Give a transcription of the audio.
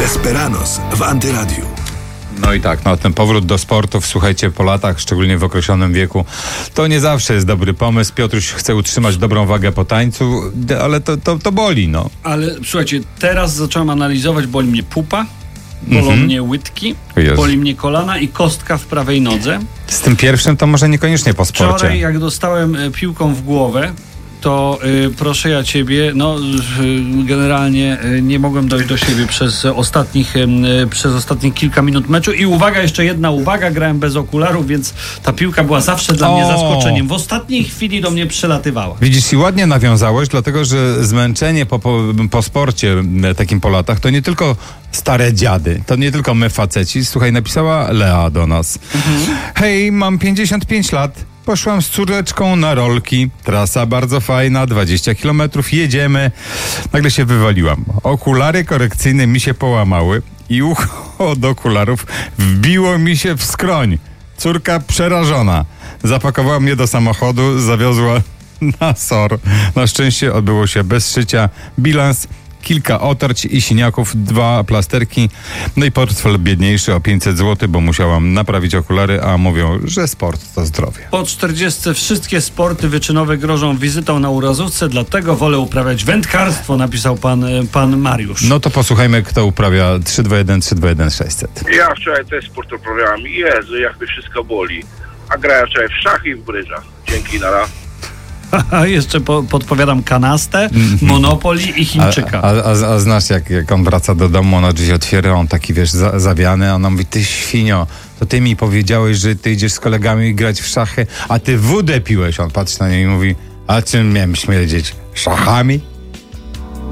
Desperados w Antyradiu. No i tak, no ten powrót do sportów, słuchajcie, po latach, szczególnie w określonym wieku, to nie zawsze jest dobry pomysł. Piotruś chce utrzymać dobrą wagę po tańcu, ale to boli, no. Ale słuchajcie, teraz zacząłem analizować, boli mnie pupa, bolą mnie łydki, Jezu. boli mnie kolana i kostka w prawej nodze. Z tym pierwszym to może niekoniecznie po sporcie. Wczoraj jak dostałem piłką w głowę, to proszę ja ciebie, generalnie nie mogłem dojść do siebie przez ostatnich kilka minut meczu. I uwaga, jeszcze jedna uwaga, grałem bez okularów, więc ta piłka była zawsze dla mnie zaskoczeniem. W ostatniej chwili do mnie przylatywała. Widzisz, i ładnie nawiązałeś, dlatego że zmęczenie po sporcie takim po latach to nie tylko stare dziady, to nie tylko my faceci. Słuchaj, napisała Lea do nas. Hej, mam 55 lat. Poszłam z córeczką na rolki. Trasa bardzo fajna, 20 kilometrów, jedziemy. Nagle się wywaliłam. Okulary korekcyjne mi się połamały i ucho od okularów wbiło mi się w skroń. Córka przerażona. Zapakowała mnie do samochodu, zawiozła na SOR. Na szczęście odbyło się bez szycia. Bilans: kilka otarć i siniaków, 2 plasterki, no i portfel biedniejszy o 500 zł, bo musiałam naprawić okulary, a mówią, że sport to zdrowie. Po 40 wszystkie sporty wyczynowe grożą wizytą na urazówce, dlatego wolę uprawiać wędkarstwo, napisał pan Mariusz. No to posłuchajmy, kto uprawia 321 321 600. Ja wczoraj też sport uprawiałem. Jezu, jak mi wszystko boli. A grałem wczoraj w szachy i w brydża. Dzięki, nara. A jeszcze podpowiadam kanastę, Monopoly i Chińczyka. A znasz, jak on wraca do domu, ona drzwi otwiera, on taki, wiesz, zawiany, a ona mówi: ty świnio, to ty mi powiedziałeś, że ty idziesz z kolegami grać w szachy, a ty wódę piłeś. On patrzy na nią i mówi: a czym miałem śmierdzieć? Szachami?